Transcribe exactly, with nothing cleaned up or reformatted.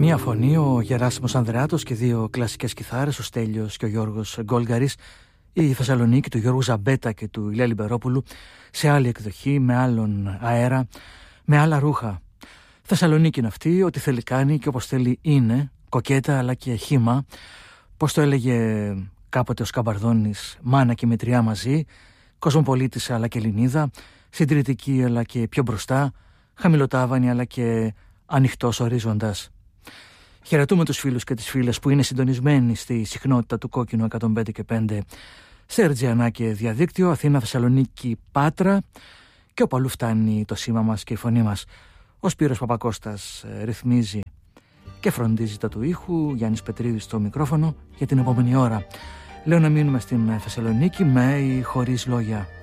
Μία φωνή, ο Γεράσιμος Ανδρεάτος, και δύο κλασικές κιθάρες, ο Στέλιος και ο Γιώργος Γκόλγαρης, η Θεσσαλονίκη του Γιώργου Ζαμπέτα και του Ηλία Λιμπερόπουλου, σε άλλη εκδοχή, με άλλον αέρα, με άλλα ρούχα. Θεσσαλονίκη είναι αυτή, ό,τι θέλει κάνει και όπως θέλει είναι, κοκέτα αλλά και χύμα. Πώς το έλεγε κάποτε ο Σκαμπαρδόνης, μάνα και μετριά μαζί, κοσμοπολίτησα αλλά και Ελληνίδα, συντηρητική αλλά και πιο μπροστά, χαμηλοτάβανη αλλά και ανοιχτός ορίζοντας. Χαιρετούμε τους φίλους και τις φίλες που είναι συντονισμένοι στη συχνότητα του Κόκκινου εκατόν πέντε και πέντε σε Ερτζιανά και διαδίκτυο, Αθήνα, Θεσσαλονίκη, Πάτρα, και όπου αλλού φτάνει το σήμα μας και η φωνή μας. Ο Σπύρος Παπακώστας ρυθμίζει και φροντίζει τα του ήχου, Γιάννης Πετρίδης στο μικρόφωνο για την επόμενη ώρα. Λέω να μείνουμε στην Θεσσαλονίκη με ή χωρίς λόγια.